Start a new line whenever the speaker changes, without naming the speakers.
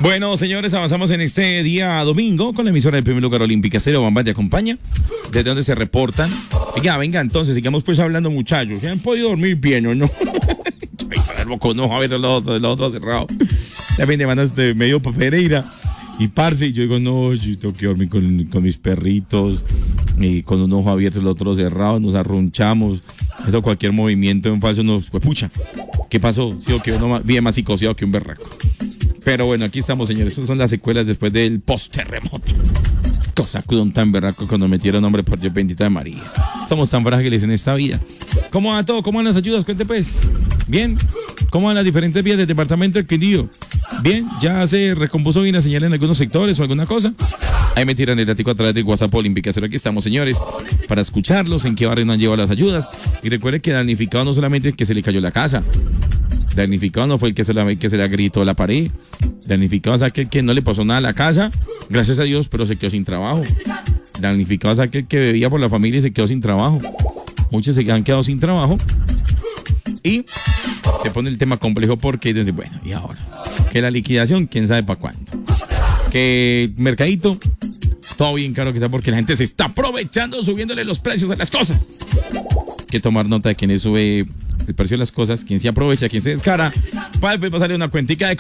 Bueno, señores, avanzamos en este día domingo con la emisora del primer lugar olímpica. Cero Bamba te acompaña. ¿Desde dónde se reportan? Venga, entonces, sigamos pues hablando, muchachos. ¿Se han podido dormir bien o no? Ay, salvo con ojo, a ver los otros cerrados. Ya viene, manos de medio para Pereira. Y parce, y yo digo, no, yo tengo que dormir con mis perritos. Y con un ojo abierto y el otro cerrado, nos arrunchamos. Eso, cualquier movimiento en falso nos... Pues, pucha, ¿qué pasó? Sí, o que uno bien más psicoseado que un berraco. Pero bueno, aquí estamos, señores. Esas son las secuelas después del post-terremoto. Cosa tan berraco cuando metieron nombre por Dios bendita de María. Somos tan frágiles en esta vida. ¿Cómo va todo? ¿Cómo van las ayudas? Cuente pues. ¿Bien? ¿Cómo van las diferentes vías del departamento del Quindío? ¿Bien? ¿Ya se recompuso bien la señal en algunos sectores o alguna cosa? Ahí me tiran el dático a través del WhatsApp Olímpica. Pero aquí estamos, señores, para escucharlos, en qué barrio no han llevado las ayudas. Y recuerde que damnificado no solamente es que se le cayó la casa. Damnificado no fue el que se le agrietó la pared. Damnificado es aquel que no le pasó nada a la casa, gracias a Dios, pero se quedó sin trabajo. Damnificado es aquel que bebía por la familia y se quedó sin trabajo. Muchos se han quedado sin trabajo. Y se pone el tema complejo porque, bueno, ¿y ahora? Que la liquidación, quién sabe para cuándo. Que el mercadito, todo bien caro que está porque la gente se está aprovechando subiéndole los precios a las cosas. Hay que tomar nota de quién sube el precio de las cosas, quién se aprovecha, quién se descara, para después pasarle una cuentica de